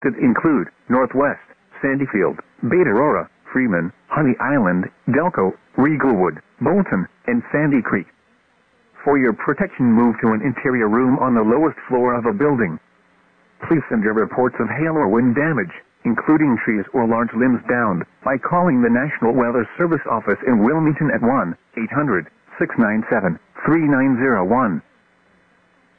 that include Northwest, Sandyfield, Beta Aurora, Freeman, Honey Island, Delco, Regalwood, Bolton, and Sandy Creek. For your protection, move to an interior room on the lowest floor of a building. Please send your reports of hail or wind damage, including trees or large limbs downed, by calling the National Weather Service office in Wilmington at 1-800-697-3901.